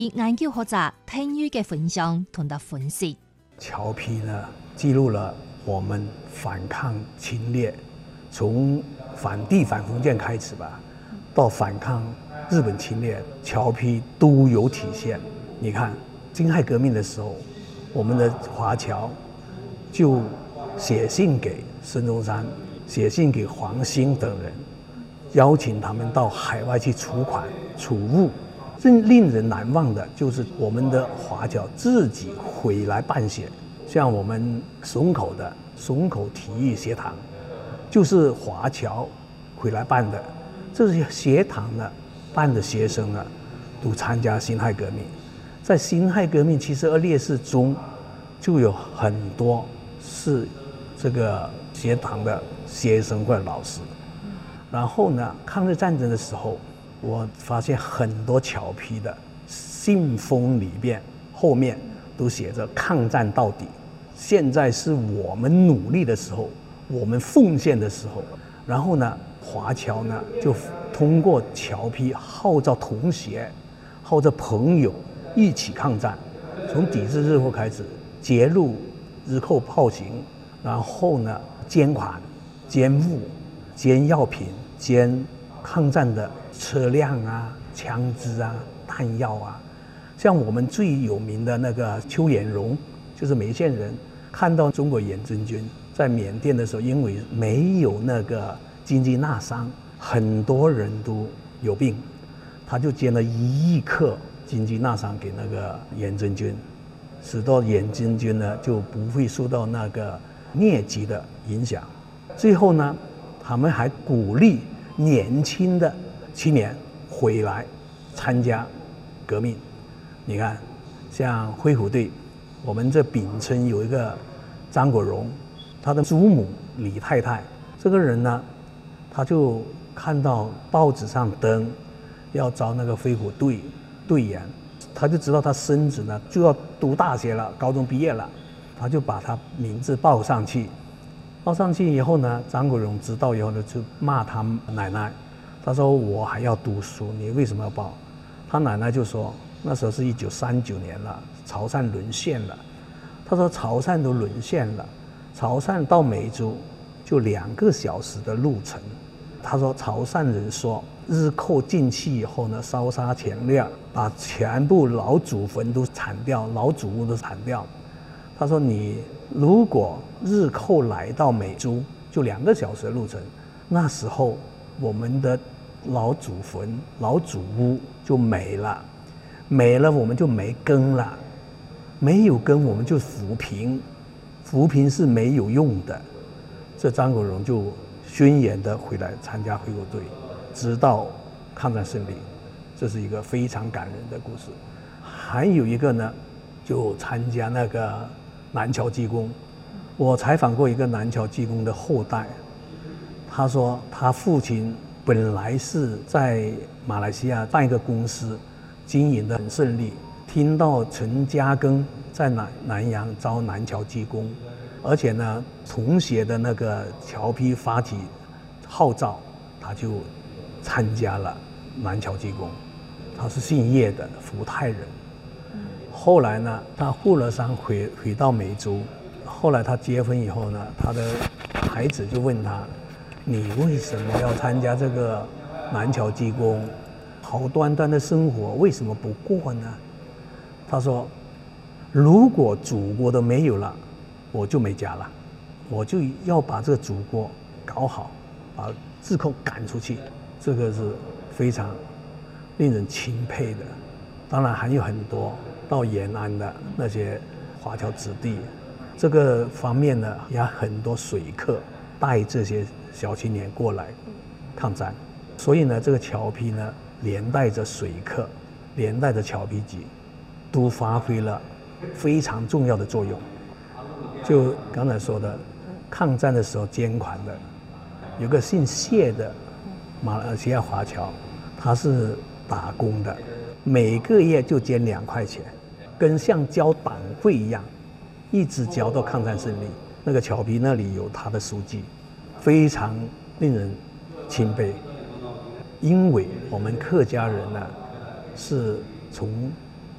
研究學者聽雨嘅分享同他分析。 僑批呢，記錄了我們反抗侵略，從反帝反封建開始吧，到反抗日本侵略，僑批都有體現。你看辛亥革命的時候，我們的華僑就寫信給孫中山，寫信給黃興等人，邀請他們到海外去儲款儲物。令人難忘的就是我們的華僑自己回來辦學，像我們松口的松口體育學堂，就是華僑回來辦的。這些學堂呢辦的學生呢，都參加辛亥革命。在辛亥革命72烈士中，就有很多是這個學堂的學生或者老師。然後呢，抗日戰爭的時候，我發現很多僑批的信封裏邊後面都寫着抗戰到底，現在是我們努力的時候，我們奉獻的時候。然後呢，華僑呢就通過僑批號召同學，號召朋友一起抗戰，從抵制日貨開始，揭露日寇暴行，然後呢捐款、捐物、捐藥品、捐抗戰的車輛啊、槍支啊、彈藥啊。像我們最有名的那個邱延榮，就是梅縣人，看到中國遠征軍在緬甸的時候，因為沒有那個經濟納商，很多人都有病，他就捐了1億克經濟納商給那個遠征軍，使到遠征軍呢就不會受到那個瘧疾的影響。最後呢，他們還鼓勵年輕的青年回來參加革命。你看，像輝虎隊，我們這丙村有一個張國榮，他的祖母李太太，這個人呢，他就看到報紙上登要招那個輝虎隊隊員，他就知道他孫子呢就要讀大學了，高中畢業了，他就把他名字報上去。報上去以後呢，張國榮知道以後呢，就罵他奶奶，他說我還要讀書，你為什麼要報？他奶奶就說，那時候是1939年了，潮汕淪陷了。他說潮汕都淪陷了，潮汕到美洲就2個小時的路程。他說潮汕人說，日寇進去以後呢，燒殺搶掠，把全部老祖墳都鏟掉，老祖屋都鏟掉。他說你如果日寇來到美洲，就2個小時的路程，那時候我們的老祖墳、老祖屋就沒了，沒了我們就沒根了，沒有根我們就扶貧，扶貧是沒有用的。這張國榮就宣言的回來參加輝虎隊，直到抗戰勝利，這是一個非常感人的故事。還有一個呢，就參加那個南僑技工。我採訪過一個南僑技工的後代，他說他父親本來是在馬來西亞辦一個公司，經營得很順利。聽到陳嘉庚在南洋招南僑技工，而且呢，同學的那個僑批發起號召，他就參加了南僑技工。他是姓葉的福泰人。後來呢，他護了傷回到美洲。後來他結婚以後呢，他的孩子就問他，你為什麼要參加這個南僑技工？好端端的生活為什麼不過呢？他說，如果祖國都沒有了，我就沒家了，我就要把這個祖國搞好，把日寇趕出去。這個是非常令人欽佩的。當然還有很多到延安的那些華僑子弟，這個方面呢，也有很多水客帶這些小青年過來抗戰。所以呢，這個僑批呢，連帶着水客，連帶着僑批局，都發揮了非常重要的作用。就剛才說的，抗戰的時候捐款的，有個姓謝的馬來西亞華僑，他是打工的，每個月就捐2塊錢，跟像交黨費一樣，一直交到抗戰勝利。那個僑批那裡有他的書記，非常令人欽佩。因為我們客家人呢，是從